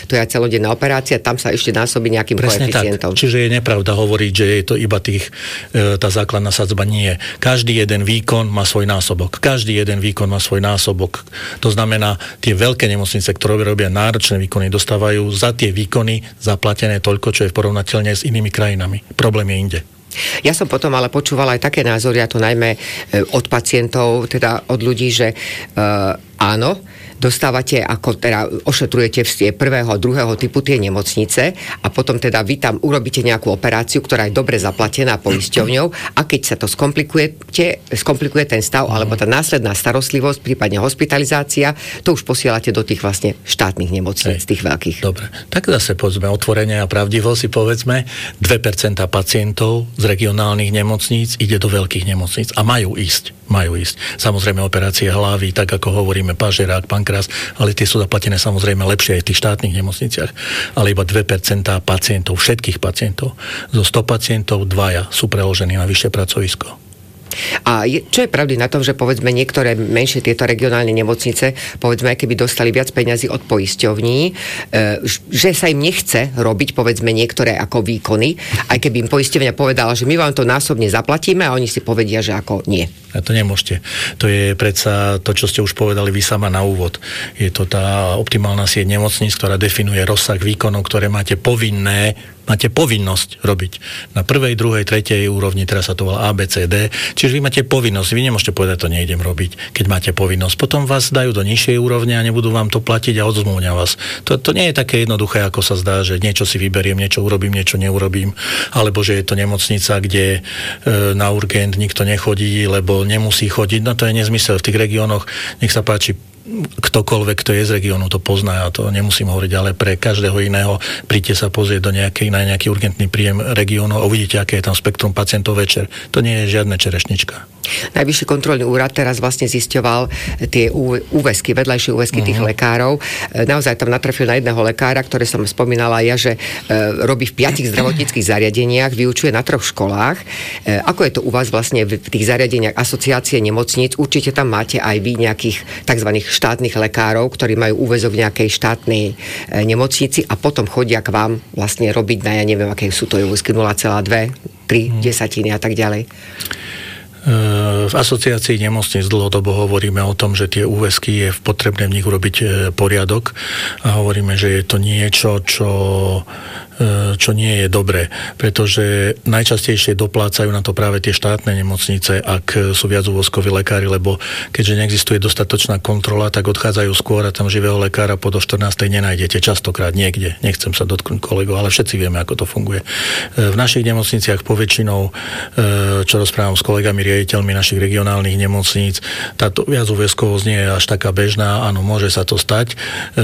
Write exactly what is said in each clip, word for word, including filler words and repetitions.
to je aj celodenná operácia, tam sa ešte násobí nejakým presne koeficientom. Tak. Čiže je nepravda hovoriť, že je to iba tých, tá základná sadzba. Nie. Každý jeden výkon má svoj násobok. Každý jeden výkon má svoj násobok. To znamená, tie veľké nemocnice, ktoré robia náročné výkony, dostávajú za tie výkony zaplatené toľko, čo je v porovnateľne s inými krajinami. Problém je inde. Ja som potom ale počúvala aj také názory, a to najmä od pacientov, teda od ľudí, že uh, áno, dostávate, ako teda ošetrujete v prvého, druhého typu tie nemocnice a potom teda vy tam urobíte nejakú operáciu, ktorá je dobre zaplatená poisťovňou a keď sa to skomplikujete, skomplikuje ten stav alebo tá následná starostlivosť, prípadne hospitalizácia, to už posielate do tých vlastne štátnych nemocníc, tých veľkých. Dobre, tak zase povedzme otvorene a pravdivo si povedzme, dve percentá pacientov z regionálnych nemocníc ide do veľkých nemocníc a majú ísť. Majú ísť. Samozrejme operácie hlavy, tak ako hovoríme, pažerák, pankreas, ale tie sú zaplatené samozrejme lepšie aj v tých štátnych nemocniciach. Ale iba dve percentá pacientov, všetkých pacientov, zo sto pacientov dvaja sú preložení na vyššie pracovisko. A je, čo je pravdy na tom, že povedzme niektoré menšie tieto regionálne nemocnice, povedzme, aj keby dostali viac peňazí od poisťovní, e, že sa im nechce robiť, povedzme, niektoré ako výkony, aj keby im poisťovňa povedala, že my vám to násobne zaplatíme a oni si povedia, že ako nie. A to nemôžete. To je predsa to, čo ste už povedali vy sama na úvod. Je to tá optimálna sieť nemocníc, ktorá definuje rozsah výkonov, ktoré máte povinné máte povinnosť robiť na prvej, druhej, tretej úrovni, teraz sa to volá A, B, C, D. Čiže vy máte povinnosť, vy nemôžete povedať, to nejdem robiť, keď máte povinnosť. Potom vás dajú do nižšej úrovne a nebudú vám to platiť a odzmluvňa vás. To, to nie je také jednoduché, ako sa zdá, že niečo si vyberiem, niečo urobím, niečo neurobím, alebo že je to nemocnica, kde e, na urgent nikto nechodí, lebo nemusí chodiť. No to je nezmysel. V tých regiónoch, nech sa páči, ktokoľvek, kto je z regiónu, to pozná, a to nemusím hovoriť, ale pre každého iného príďte sa pozrieť do nejakej, na nejaký urgentný príjem regiónu a uvidíte, aké je tam spektrum pacientov večer. To nie je žiadne čerešnička. Najvyšší kontrolný úrad teraz vlastne zisťoval tie úväzky, vedľajšie úväzky uh-huh. tých lekárov. Naozaj tam natrafil na jedného lekára, ktoré som spomínala ja, že e, robí v piatich zdravotníckych zariadeniach, vyučuje na troch školách. E, ako je to u vás vlastne v tých zariadeniach asociácie nemocníc? Určite tam máte aj vy nejakých tzv. Štátnych lekárov, ktorí majú úväzok v nejakej štátnej e, nemocnici a potom chodia k vám vlastne robiť na, ja neviem, aké sú to úväzky nula celá dva, tri hmm. desatiny a tak ďalej. V asociácii nemocníc dlhodobo hovoríme o tom, že tie úväzky je potrebné v nich urobiť poriadok a hovoríme, že je to niečo, čo čo nie je dobré, pretože najčastejšie doplácajú na to práve tie štátne nemocnice, ak sú viacúvozkoví lekári, lebo keďže neexistuje dostatočná kontrola, tak odchádzajú skôr a tam živého lekára po do štrnástej nenájdete častokrát niekde. Nechcem sa dotknúť kolegov, ale všetci vieme, ako to funguje. V našich nemocniciach poväčšinou, čo rozprávam s kolegami riaditeľmi našich regionálnych nemocníc, táto viacúvozkovosť nie je až taká bežná. Áno, môže sa to stať,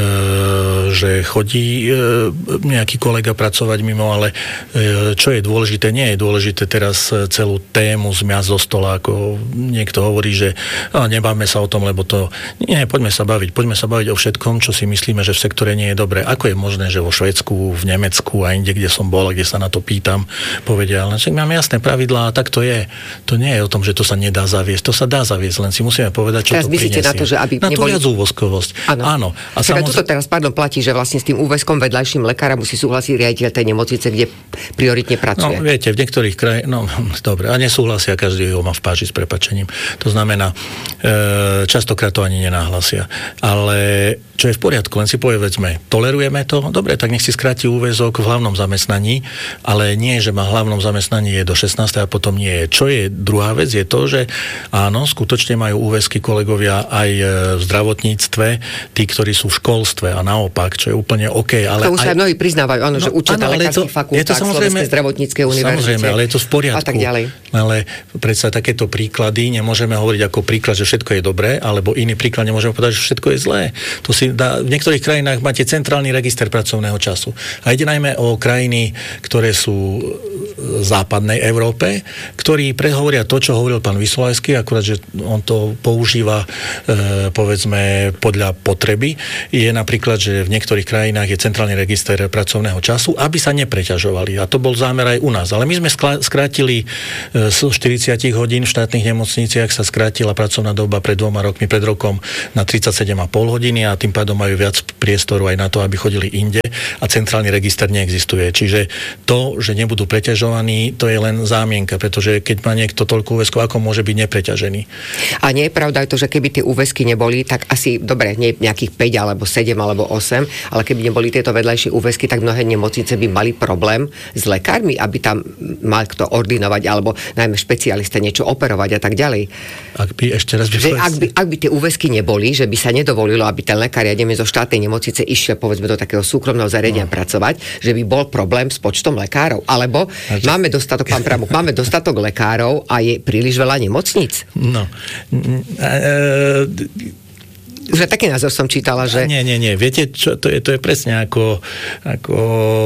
že chodí nejaký kolega pracovať mimo, ale čo je dôležité, nie je dôležité teraz celú tému zmiasť zo stola, ako niekto hovorí, že no, nebavme sa o tom, lebo to nie, poďme sa baviť, poďme sa baviť o všetkom, čo si myslíme, že v sektore nie je dobré. Ako je možné, že vo Švédsku, v Nemecku a inde, kde som bol a kde sa na to pýtam, povedia, ale však máme jasné pravidlá a tak to je. To nie je o tom, že to sa nedá zaviesť, to sa dá zaviesť, len si musíme povedať, čo teraz to prinesie. Na to, že aby na neboli... tú viacúvozkovosť. Áno. Áno. A samozrejme... toto teraz, pardon, platí, že vlastne s tým úväzkom vedľajším lekára musí súhlasiť riaditeľ tej nemocnice, kde prioritne pracuje. No, viete, v niektorých krajinách, no, dobre, a nesúhlasia, každý ho má v páči s prepáčením. To znamená, e, častokrát to ani nenáhlasia. Ale čo je v poriadku, len si povedzme, tolerujeme to, dobre, tak nech si skráti úväzok v hlavnom zamestnaní, ale nie, že má v hlavnom zamestnaní je do šestnástej a potom nie je. Čo je druhá vec, je to, že áno, skutočne majú úväzky kolegovia aj v zdravotníctve, tí, ktorí sú v školstve a naopak, čo je úplne OK. Ale to už aj, aj mnohí priznávajú, áno, no, že učia na lekárskych fakultách, Slovenskej zdravotníckej univerzite. Samozrejme, ale je to v poriadku. A tak ďalej. Ale predsa takéto príklady nemôžeme hovoriť ako príklad, že všetko je dobré, alebo iný príklad nemôžeme povedať, že všetko je zlé. To si dá, v niektorých krajinách máte centrálny register pracovného času. A ide najmä o krajiny, ktoré sú v západnej Európe, ktorí prehovoria to, čo hovoril pán Vysolajský, akurát, že on to používa e, povedzme podľa potreby. Je napríklad, že v niektorých niektorých krajinách je centrálny register pracovného času, aby sa nepreťažovali. A to bol zámer aj u nás. Ale my sme skrátili z štyridsať hodín v štátnych nemocniciach, sa skrátila pracovná doba pred dvoma rokmi, pred rokom na tridsaťsedem a pol hodiny a tým pádom majú viac priestoru aj na to, aby chodili inde a centrálny register neexistuje. Čiže to, že nebudú preťažovaní, to je len zámienka, pretože keď má niekto toľko úväzkov, ako môže byť nepreťažený. A nie je pravda to, že keby tie úväzky neboli, tak asi, dobre, nie nejakých päť alebo sedem alebo osem, ale keby neboli tieto vedľajšie úväzky, tak mnohé nemocnice by mali problém s lekármi, aby tam mal kto ordinovať alebo najmä špecialista niečo operovať a tak ďalej. Ak by ešte raz by že ak, by, ak by tie úväzky neboli, že by sa nedovolilo, aby ten lekár, ja ideme zo štátnej nemocnice, išiel povedzme do takého súkromného zariadenia no. pracovať, že by bol problém s počtom lekárov. Alebo Až... máme dostatok, pán Pramuk, máme dostatok lekárov a je príliš veľa nemocníc. No. E- Už aj taký názor som čítala, že... Nie, nie, nie. Viete, čo, to, je, to je presne ako, ako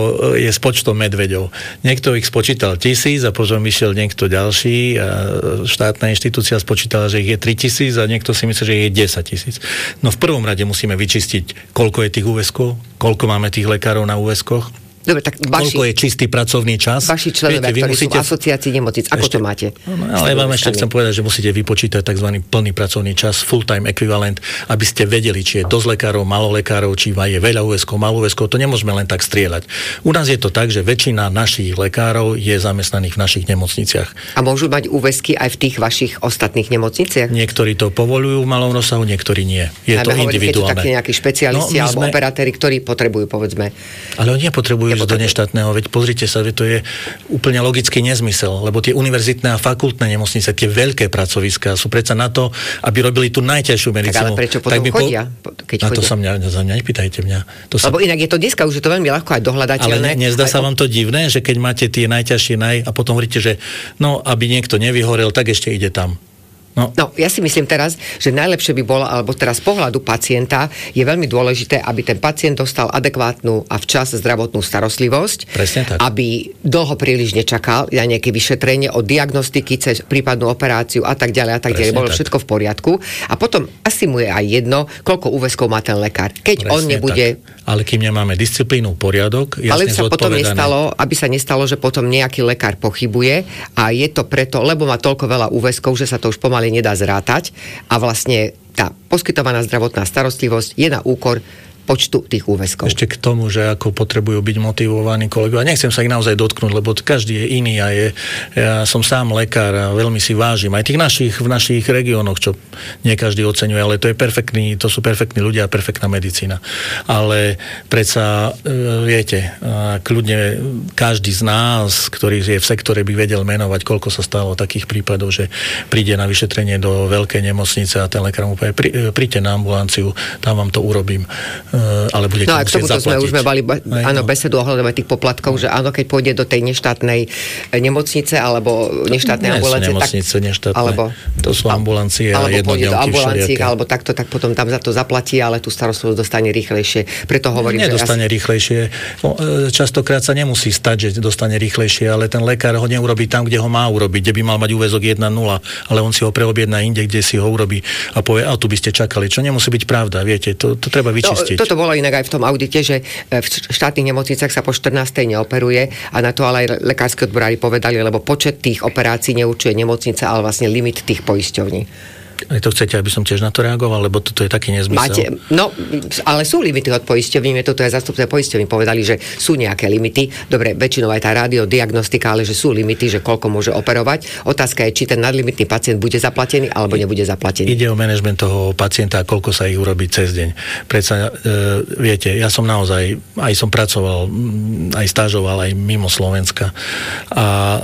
je s počtom medveďov. Niekto ich spočítal tisíc a potom išiel niekto ďalší a štátna inštitúcia spočítala, že ich je tri tisíc a niekto si myslí, že ich je desať tisíc. No v prvom rade musíme vyčistiť, koľko je tých úväzkov, koľko máme tých lekárov na úväzkoch. Dobre, tak vaši, koľko je čistý pracovný čas? Vaši členovia, ktorí musíte... sú v asociácii nemocnic, ako ešte, to máte? No, ale vám ešte chcem povedať, že musíte vypočítať tzv. Plný pracovný čas, full-time ekvivalent, aby ste vedeli, či je dosť lekárov, málo lekárov, či je veľa úväzkov, málo úväzkov. To nemôžeme len tak strieľať. U nás je to tak, že väčšina našich lekárov je zamestnaných v našich nemocniciach. A môžu mať úväzky aj v tých vašich ostatných nemocniciach? Niektorí to povoľujú v malom rozsahu, niektorí nie. Je Najmä to hovorí, individuálne. Keď sú takí nejakí špecialisti no, alebo sme... operátori, ktorí potrebujú, povedzme. Ale oni nepotrebujú ísť do neštátneho. Veď pozrite sa, to je úplne logický nezmysel, lebo tie univerzitné a fakultné nemocnice, tie veľké pracoviská sú predsa na to, aby robili tú najťažšiu medicínu. Tak ale prečo potom tak chodia? Keď na to sa mňa, za mňa nepýtajte mňa. To sa... Lebo inak je to dneska, už je to veľmi ľahko aj dohľadateľné. Ale ne, nezdá sa vám to divné, že keď máte tie najťažšie naj a potom hovoríte, že no, aby niekto nevyhorel, tak ešte ide tam. No. no, ja si myslím teraz, že najlepšie by bolo, alebo teraz z pohľadu pacienta je veľmi dôležité, aby ten pacient dostal adekvátnu a včas zdravotnú starostlivosť. Presne tak. Aby dlho príliš nečakal na nejaké vyšetrenie od diagnostiky cez prípadnú operáciu a tak ďalej a tak ďalej. Bolo tak. Všetko v poriadku. A potom asi mu je aj jedno, koľko úväzkov má ten lekár. Keď Presne on nebude... Tak. Ale kým nemáme disciplínu, poriadok, jasne Ale sa potom zodpovedané. nestalo, aby sa nestalo, že potom nejaký lekár pochybuje a je to preto, lebo má toľko veľa úväzkov, že sa to už pomaly nedá zrátať a vlastne tá poskytovaná zdravotná starostlivosť je na úkor počtu tých úväzkov. Ešte k tomu, že ako potrebujú byť motivovaní kolegovia. Nechcem sa ich naozaj dotknúť, lebo každý je iný a je, ja som sám lekár a veľmi si vážim aj tých našich, v našich regiónoch, čo nie každý oceňuje, ale to je perfektný, to sú perfektní ľudia a perfektná medicína. Ale predsa, viete, kľudne každý z nás, ktorý je v sektore, by vedel menovať, koľko sa stalo takých prípadov, že príde na vyšetrenie do veľkej nemocnice a ten lekár mu povie, príďte na ambulanciu, tam vám to urobím. Ale budete no a k musieť tomuto zaplatiť. sme už sme mali áno, no. besedu ohľadom tých poplatkov, že áno, keď pôjde do tej neštátnej nemocnice alebo neštátnej ambulancie, nemocnice, tak, neštátne. Alebo, to sú ambulancie a alebo pôjde do ambulancií, všelijaké. alebo takto, tak potom tam za to zaplatí, ale tú starostlivosť dostane rýchlejšie. Preto hovorím, Nedostane že asi... rýchlejšie. Častokrát sa nemusí stať, že dostane rýchlejšie, ale ten lekár ho neurobí tam, kde ho má urobiť, kde by mal mať úväzok jedna nula, ale on si ho preobjedná inde, kde si ho urobí a povie, a tu by ste čakali, čo nemusí byť pravda, viete, to, to treba vyčistiť. To, toto bolo inak aj v tom audite, že v štátnych nemocnicách sa po štrnástej neoperuje a na to ale aj lekársky odborári povedali, lebo počet tých operácií neurčuje nemocnica, ale vlastne limit tých poisťovní. Aj to chcete, aby som tiež na to reagoval, lebo toto je taký nezmysel. Máte, no, ale sú limity od poisťovní, toto je zastupce poisťovní povedali, že sú nejaké limity. Dobre, väčšinou aj tá radiodiagnostika, ale že sú limity, že koľko môže operovať. Otázka je, či ten nadlimitný pacient bude zaplatený alebo nebude zaplatený. Ide o manažment toho pacienta a koľko sa ich urobí cez deň. Predsa, e, viete, ja som naozaj, aj som pracoval, aj stážoval aj mimo Slovenska. A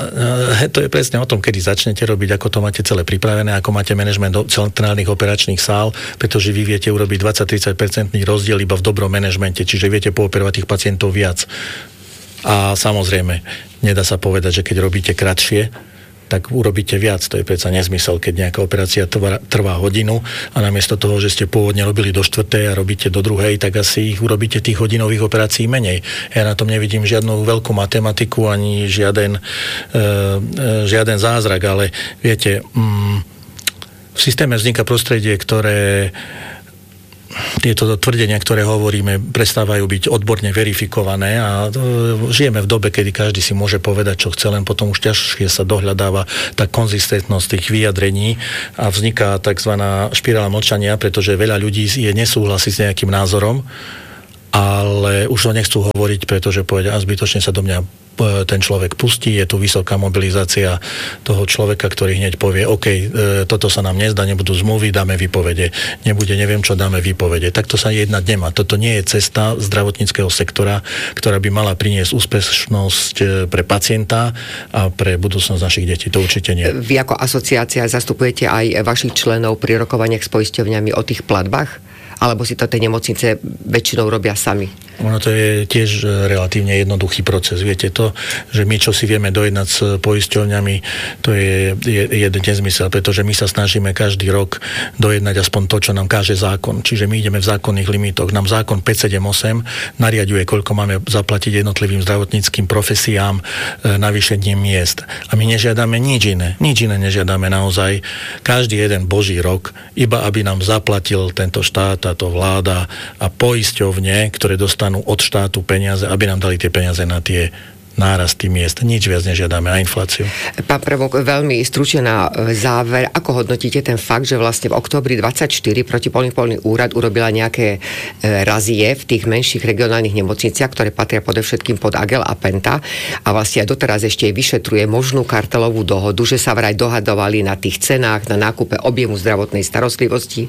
e, to je presne o tom, kedy začnete robiť, ako to máte celé pripravené, ako máte manažment do centrálnych operačných sál, pretože vy viete urobiť dvadsať až tridsať percentný rozdiel iba v dobrom manažmente, čiže viete pooperovať tých pacientov viac. A samozrejme, nedá sa povedať, že keď robíte kratšie, tak urobíte viac. To je predsa nezmysel, keď nejaká operácia trvá, trvá hodinu a namiesto toho, že ste pôvodne robili do štvrtej a robíte do druhej, tak asi ich urobíte tých hodinových operácií menej. Ja na tom nevidím žiadnu veľkú matematiku ani žiaden, e, e, žiaden zázrak, ale viete, mm, v systéme vzniká prostredie, ktoré tieto tvrdenia, ktoré hovoríme, prestávajú byť odborne verifikované a žijeme v dobe, kedy každý si môže povedať, čo chce, len potom už ťažšie sa dohľadáva tá konzistentnosť tých vyjadrení a vzniká tzv. Špirála mlčania, pretože veľa ľudí je nesúhlasí s nejakým názorom, ale už to nechcú hovoriť, pretože povedia, a zbytočne sa do mňa ten človek pustí, je tu vysoká mobilizácia toho človeka, ktorý hneď povie, OK, e, toto sa nám nezdá, nebudú zmluvy, dáme výpovede. Nebude, neviem čo, dáme výpovede. Takto sa jednať nemá. Toto nie je cesta zdravotníckeho sektora, ktorá by mala priniesť úspešnosť pre pacienta a pre budúcnosť našich detí. To určite nie. Vy ako asociácia zastupujete aj vašich členov pri rokovaniach s poisťovňami o tých platbách? Alebo si to tie nemocnice väčšinou robia sami? Ono to je tiež relatívne jednoduchý proces. Viete to, že my čo si vieme dojednať s poisťovňami, to je, je jeden nezmysel, pretože my sa snažíme každý rok dojednať aspoň to, čo nám káže zákon. Čiže my ideme v zákonných limitoch. Nám zákon päť sedem osem nariaďuje, koľko máme zaplatiť jednotlivým zdravotníckym profesiám e, navýšením miest. A my nežiadame nič iné. Nič iné nežiadame naozaj. Každý jeden boží rok, iba aby nám zaplatil tento štát, táto vláda a poisťovne, ktoré dostanú od štátu peniaze, aby nám dali tie peniaze na tie nárasty miest. Nič viac nežiadame a infláciu. Pán Prvok, veľmi stručne na záver, ako hodnotíte ten fakt, že vlastne v októbri dvadsaťštyri protipolný úrad urobila nejaké razie v tých menších regionálnych nemocniciach, ktoré patria predovšetkým pod Agel a Penta a vlastne aj doteraz ešte vyšetruje možnú kartelovú dohodu, že sa vraj dohadovali na tých cenách, na nákupe objemu zdravotnej starostlivosti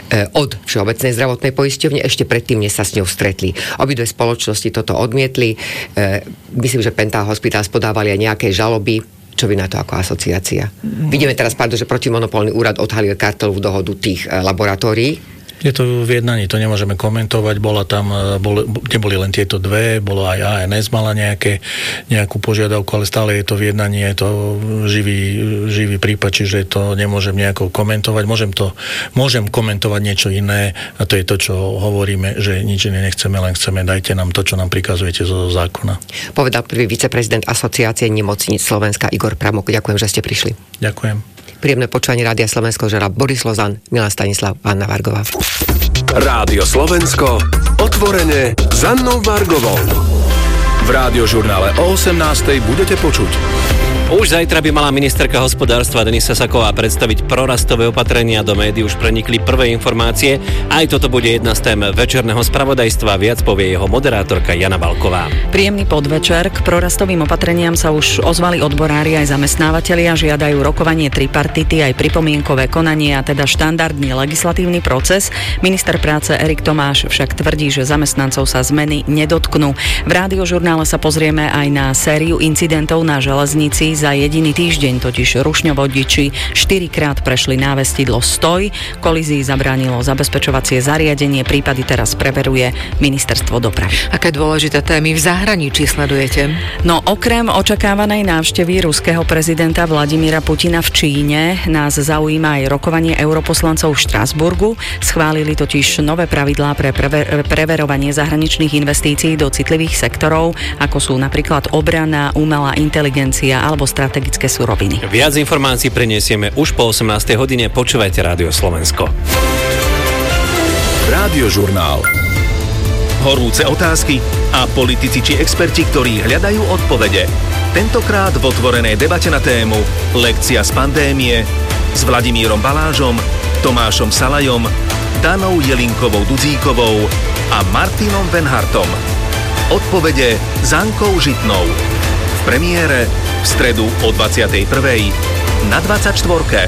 od Všeobecnej zdravotnej poisťovne, ešte predtým, než sa s ňou stretli. Obidve spoločnosti toto odmietli. Myslím, že Penta Hospitals podávali aj nejaké žaloby. Čo vy na to ako asociácia? Mm. Vidíme teraz, pardon, že protimonopolný úrad odhalil kartelovú dohodu tých e, laboratórií. Je to v jednaní, to nemôžeme komentovať, bola tam, bol, neboli len tieto dve, bolo aj á en es mala nejaké, nejakú požiadavku, ale stále je to v jednaní, je to živý, živý prípad, čiže to nemôžem nejako komentovať. Môžem to, môžem komentovať niečo iné a to je to, čo hovoríme, že nič iné nechceme, len chceme, dajte nám to, čo nám prikazujete zo zákona. Povedal prvý viceprezident Asociácie nemocníc Slovenska Igor Pramuk. Ďakujem, že ste prišli. Ďakujem. Príjemné počúvanie Rádia Slovensko, žela Boris Lozan, Milan Stanislav, Anna Vargová. Rádio Slovensko, otvorene s Annou Vargovou. V Rádiožurnále o osemnástej budete počuť. Už zajtra by mala ministerka hospodárstva Denisa Saková predstaviť prorastové opatrenia. Do médií už prenikli prvé informácie. Aj toto bude jedna z tém večerného spravodajstva. Viac povie jeho moderátorka Jana Balková. Príjemný podvečer. K prorastovým opatreniam sa už ozvali odborári aj zamestnávateľia. Žiadajú rokovanie tripartity, aj pripomienkové konanie a teda štandardný legislatívny proces. Minister práce Erik Tomáš však tvrdí, že zamestnancov sa zmeny nedotknú. V Rádiožurnále sa pozrieme aj na sériu incidentov na železnici. Za jediný týždeň totiž rušňovodiči štyrikrát prešli návestidlo Stoj. Kolízii zabránilo zabezpečovacie zariadenie. Prípady teraz preveruje Ministerstvo dopravy. Aké dôležité témy v zahraničí sledujete? No okrem očakávanej návštevy ruského prezidenta Vladimíra Putina v Číne nás zaujíma aj rokovanie europoslancov v Štrasburgu. Schválili totiž nové pravidlá pre prever- preverovanie zahraničných investícií do citlivých sektorov, ako sú napríklad obrana, umelá inteligencia alebo strategické suroviny. Viac informácií prinesieme už po osemnástej hodine. Počúvajte Rádio Slovensko. Rádiožurnál. Horúce otázky a politici či experti, ktorí hľadajú odpovede. Tentokrát v otvorenej debate na tému Lekcia z pandémie s Vladimírom Balážom, Tomášom Salajom, Danou Jelinkovou Dudzíkovou a Martinom Benhartom. Odpovede s Ankou Žitnou. V premiére v stredu o dvadsiatej prvej na dvadsaťštvorke.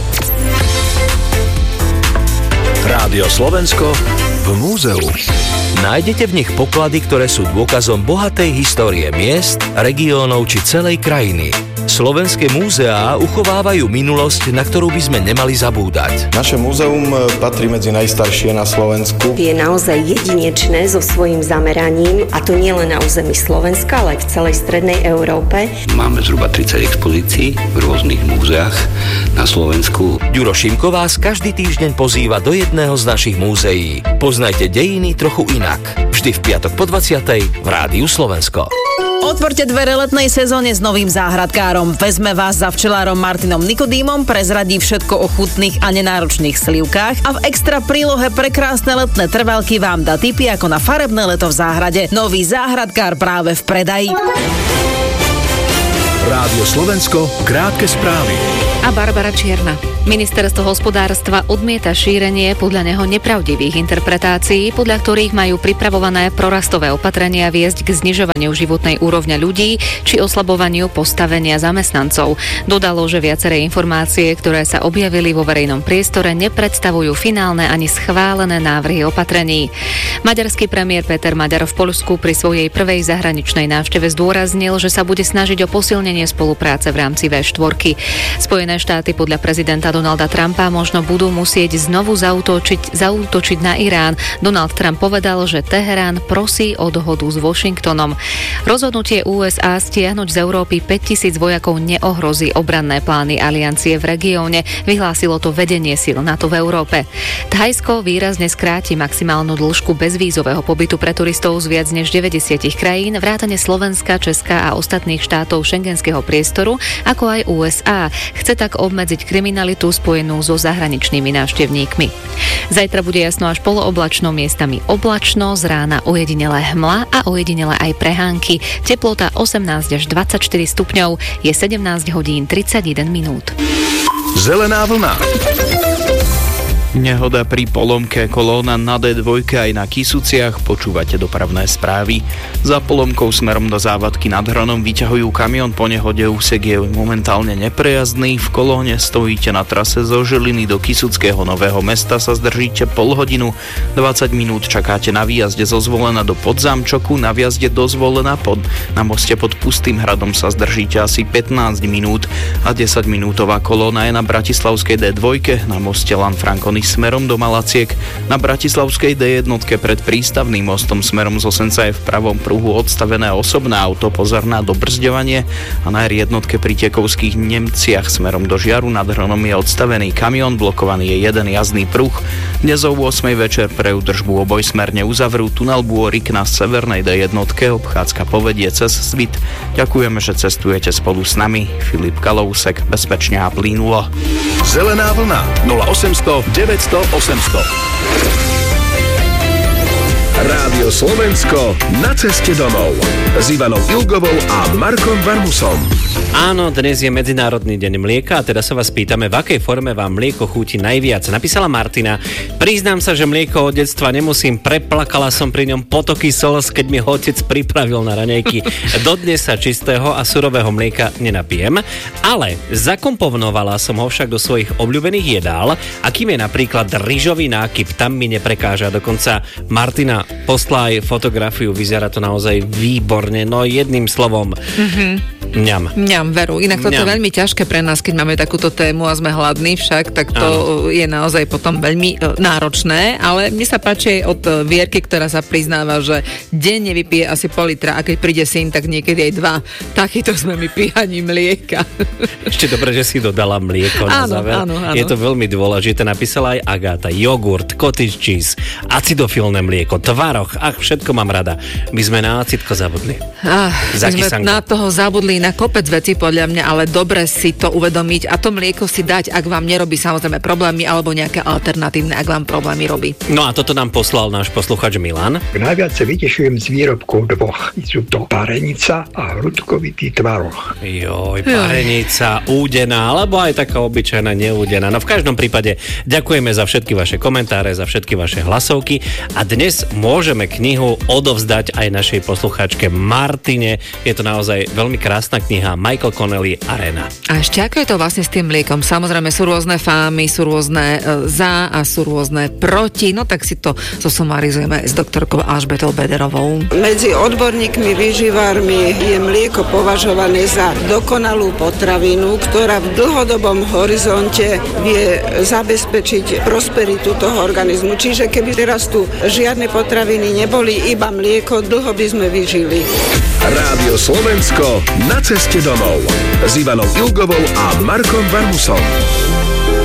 Rádio Slovensko v múzeu. Nájdete v nich poklady, ktoré sú dôkazom bohatej histórie miest, regiónov či celej krajiny. Slovenské múzeá uchovávajú minulosť, na ktorú by sme nemali zabúdať. Naše múzeum patrí medzi najstaršie na Slovensku. Je naozaj jedinečné so svojím zameraním, a to nie len na území Slovenska, ale aj v celej strednej Európe. Máme zhruba tridsať expozícií v rôznych múzeách na Slovensku. Ďuro Šimko vás každý týždeň pozýva do jedného z našich múzeí. Poznajte dejiny trochu inak. Vždy v piatok po dvadsiatej v Rádiu Slovensko. Otvorte dvere letnej sezóne s novým záhradkárom. Vezme vás za včelárom Martinom Nikodýmom, prezradí všetko o chutných a nenáročných slivkách a v extra prílohe pre krásne letné trvalky vám dá tipy ako na farebné leto v záhrade. Nový záhradkár práve v predaji. Rádio Slovensko, krátke správy. A Barbara Čierna. Ministerstvo hospodárstva odmieta šírenie podľa neho nepravdivých interpretácií, podľa ktorých majú pripravované prorastové opatrenia viesť k znižovaniu životnej úrovne ľudí či oslabovaniu postavenia zamestnancov. Dodalo, že viaceré informácie, ktoré sa objavili vo verejnom priestore, nepredstavujú finálne ani schválené návrhy opatrení. Maďarský premiér Peter Maďar v Poľsku pri svojej prvej zahraničnej návšteve zdôraznil, že sa bude snažiť o posilnenie spolupráce v rámci vé štyri. Spojené štáty podľa prezidenta Donalda Trumpa možno budú musieť znovu zaútočiť, zaútočiť na Irán. Donald Trump povedal, že Teherán prosí o dohodu s Washingtonom. Rozhodnutie ú es á stiahnuť z Európy päťtisíc vojakov neohrozí obranné plány aliancie v regióne, vyhlásilo to vedenie síl NATO v Európe. Thajsko výrazne skráti maximálnu dĺžku bezvízového pobytu pre turistov z viac než deväťdesiat krajín, vrátane Slovenska, Česka a ostatných štátov šengenského priestoru, ako aj ú es á. Chce tak obmedziť kriminalitu spojenú so zahraničnými návštevníkmi. Zajtra bude jasno až polooblačno, miestami oblačno, z rána ojedinele hmla a ojedinele aj prehánky. Teplota osemnásť až dvadsaťštyri stupňov, je sedemnásť hodín tridsaťjeden minút. Zelená vlna. Nehoda pri polomke, kolóna na dé dva aj na Kysuciach, počúvate dopravné správy. Za polomkou smerom do závadky nad Hronom vyťahujú kamión, po nehode úsek je momentálne neprejazdný. V kolóne stojíte na trase zo Žiliny do Kysuckého Nového Mesta, sa zdržíte pol hodinu, dvadsať minút čakáte na výjazde zo Zvolena do Podzámčoku, na výjazde do Zvolena pod, na moste pod Pustým hradom sa zdržíte asi pätnásť minút a desaťminútová kolóna je na bratislavskej dé dva, na moste Lanfranconi smerom do Malaciek. Na bratislavskej dé jedna pred prístavným mostom smerom z Osenca je v pravom pruhu odstavené osobné auto, pozor na dobrzďovanie, a na er jedna pri Tekovských Nemciach smerom do Žiaru nad Hronom je odstavený kamión, blokovaný je jeden jazdný pruh. Dnes o ôsmej večer pre údržbu obojsmerne uzavrú tunel Bôrik na severnej dé jedna, obchádzka povedie cez Svit. Ďakujeme, že cestujete spolu s nami. Filip Kalousek, bezpečne a plynulo. Zelená vlna nula osemsto deväťsto osemsto. Rádio Slovensko na ceste domov s Ivanou Ilgovou a Markom Varmusom. Áno, dnes je Medzinárodný deň mlieka a teda sa vás pýtame, v akej forme vám mlieko chutí najviac. Napísala Martina: priznám sa, že mlieko od detstva nemusím, preplakala som pri ňom potoky slz, keď mi ho otec pripravil na raňajky. Dodnes sa čistého a surového mlieka nenapijem, ale zakomponovala som ho však do svojich obľúbených jedál, akým je napríklad ryžový nákyp, tam mi neprekáža. Dokonca Martina poslala aj fotografiu, vyzerá to naozaj výborne, no jedným slovom. Mhm. Mňam. Mňam, veru. Inak toto je veľmi ťažké pre nás, keď máme takúto tému a sme hladní však, tak to ano. Je naozaj potom veľmi náročné, ale mne sa páči aj od Vierky, ktorá sa priznáva, že denne vypije asi pol litra a keď príde syn, tak niekedy aj dva. Takýto sme my pijaní mlieka. Ešte dobre, že si dodala mlieko na áno, záver. Áno, áno. Je to veľmi dôležité. Napísala aj Agáta. Jogurt, cottage cheese, acidofilné mlieko, tvaroh. Ach, všetko mám rada. My sme na acidko zabudli. Ah, my sme na toho zabudli na kopec veci podľa mňa, ale dobre si to uvedomiť a to mlieko si dať, ak vám nerobí samozrejme problémy, alebo nejaké alternatívne, ak vám problémy robí. No a toto nám poslal náš posluchač Milan. Najviac sa vytešujem z výrobkov dvoch. Sú to parenica a hrudkovitý tvaroh. Joj, parenica, údená, alebo aj taká obyčajná neúdená. No v každom prípade ďakujeme za všetky vaše komentáre, za všetky vaše hlasovky a dnes môžeme knihu odovzdať aj našej posluchačke Martine. Je to naozaj veľmi krásna kniha Michael Connelly Arena. A ešte ako je to vlastne s tým mliekom? Samozrejme sú rôzne fámy, sú rôzne e, za a sú rôzne proti, no tak si to zosumarizujeme s doktorkou Alžbetou Bederovou. Medzi odborníkmi, výživármi je mlieko považované za dokonalú potravinu, ktorá v dlhodobom horizonte vie zabezpečiť prosperitu toho organizmu. Čiže keby teraz tu žiadne potraviny neboli, iba mlieko, dlho by sme vyžili. Rádio Slovensko na ceste domov s Ivanou Ilgovou a Markom Varmusom.